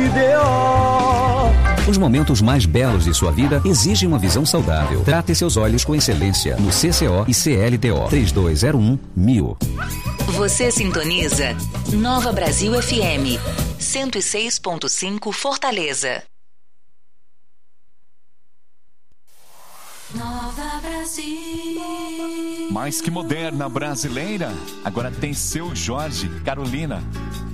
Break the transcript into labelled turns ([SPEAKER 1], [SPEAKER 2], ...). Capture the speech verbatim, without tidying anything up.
[SPEAKER 1] D O.
[SPEAKER 2] Os momentos mais belos de sua vida exigem uma visão saudável. Trate seus olhos com excelência no C C O e C L D O. três dois zero um mil.
[SPEAKER 3] Você sintoniza Nova Brasil F M cento e seis ponto cinco Fortaleza.
[SPEAKER 4] Nova Brasil.
[SPEAKER 5] Mais que moderna brasileira, agora tem Seu Jorge, Carolina.